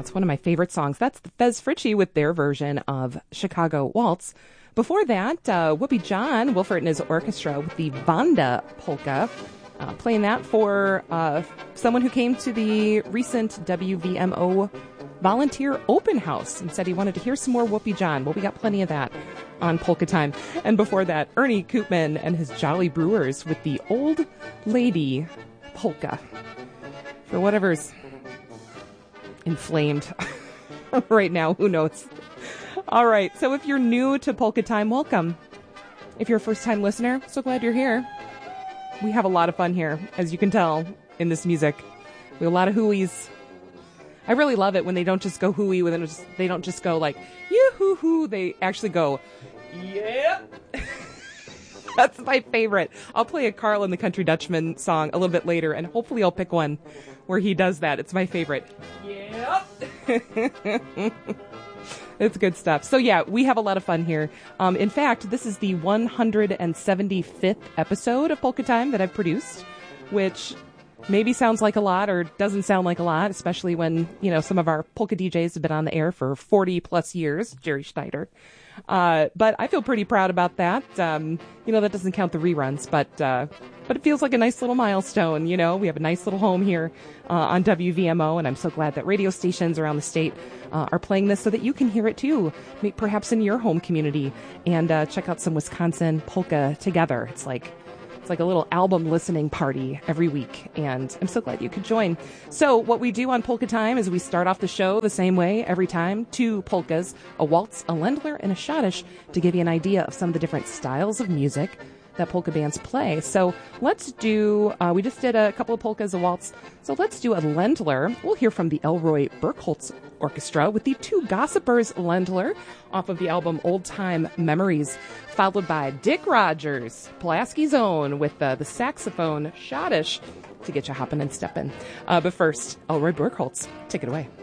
Waltz, one of my favorite songs. That's the Fez Fritchie with their version of Chicago Waltz. Before that, Whoopi John, Wilford and his orchestra with the Vanda Polka, playing that for someone who came to the recent WVMO volunteer open house and said he wanted to hear some more Whoopi John. Well, we got plenty of that on Polka Time. And before that, Ernie Koopman and his Jolly Brewers with the Old Lady Polka. For whatever's inflamed right now, who knows? All right, so if you're new to Polka Time, welcome. If you're a first-time listener, so glad you're here. We have a lot of fun here, as you can tell, in this music. We have a lot of hooies. I really love it when they don't just go hooey, when they don't just go like, yoo-hoo-hoo. They actually go, yeah. That's my favorite. I'll play a Carl and the Country Dutchman song a little bit later, and hopefully I'll pick one where he does that. It's my favorite. Yeah. It's good stuff. So yeah, we have a lot of fun here. In fact, this is the 175th episode of Polka Time that I've produced, which maybe sounds like a lot or doesn't sound like a lot, especially when, some of our polka DJs have been on the air for 40 plus years, Jerry Schneider. But I feel pretty proud about that. That doesn't count the reruns, but it feels like a nice little milestone. We have a nice little home here on WVMO, and I'm so glad that radio stations around the state are playing this so that you can hear it too, perhaps in your home community, and check out some Wisconsin polka together. It's like a little album listening party every week, and I'm so glad you could join. So what we do on Polka Time is we start off the show the same way every time. 2 polkas, a waltz, a Ländler, and a Schottisch to give you an idea of some of the different styles of music that polka bands play. So let's do, we just did a couple of polkas, a waltz, so let's do a Ländler. We'll hear from the Elroy Burkholz Orchestra with the 2 Gossipers Ländler off of the album Old Time Memories, followed by Dick Rogers, Pulaski's Own, with the saxophone Schottisch to get you hopping and stepping. But first, Elroy Burkholz, take it away.